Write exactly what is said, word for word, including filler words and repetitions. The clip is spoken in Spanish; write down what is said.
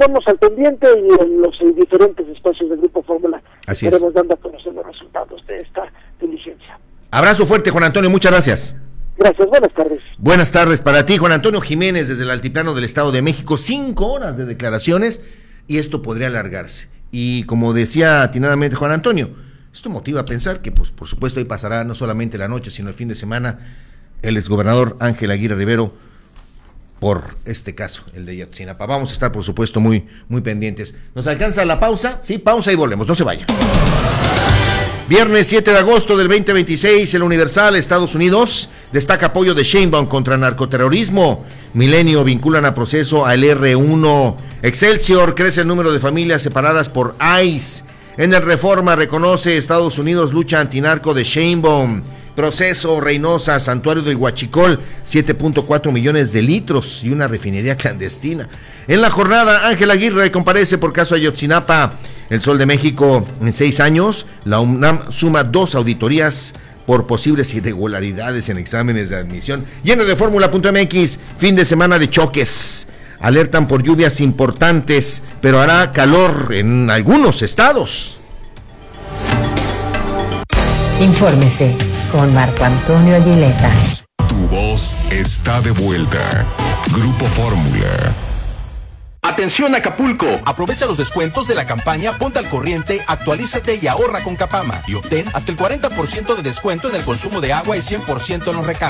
mantengamos al pendiente y en los eh, diferentes espacios del Grupo Fórmula estaremos dando a conocer los resultados de esta diligencia. Abrazo fuerte, Juan Antonio, muchas gracias. Gracias, buenas tardes. Buenas tardes para ti, Juan Antonio Jiménez, desde el Altiplano del Estado de México. Cinco horas de declaraciones y esto podría alargarse. Y como decía atinadamente Juan Antonio, esto motiva a pensar que, pues, por supuesto, ahí pasará no solamente la noche, sino el fin de semana el exgobernador Ángel Aguirre Rivero por este caso, el de Ayotzinapa. Vamos a estar, por supuesto, muy, muy pendientes. ¿Nos alcanza la pausa? Sí, pausa y volvemos, no se vayan. Viernes siete de agosto del veinte veintiséis, el Universal, Estados Unidos, destaca apoyo de Sheinbaum contra narcoterrorismo. Milenio vinculan a proceso al erre uno. Excelsior, crece el número de familias separadas por I C E. En el Reforma reconoce Estados Unidos lucha antinarco de Sheinbaum. Proceso, Reynosa, Santuario del Huachicol, siete punto cuatro millones de litros y una refinería clandestina. En la jornada, Ángel Aguirre comparece por caso Ayotzinapa. El Sol de México, en seis años, la UNAM suma dos auditorías por posibles irregularidades en exámenes de admisión. Y en el de Fórmula punto eme equis, fin de semana de choques. Alertan por lluvias importantes, pero hará calor en algunos estados. Infórmese con Marco Antonio Aguilera. Tu voz está de vuelta. Grupo Fórmula. Atención Acapulco, aprovecha los descuentos de la campaña Ponte al Corriente, actualízate y ahorra con Capama y obtén hasta el cuarenta por ciento de descuento en el consumo de agua y cien por ciento en los recargos.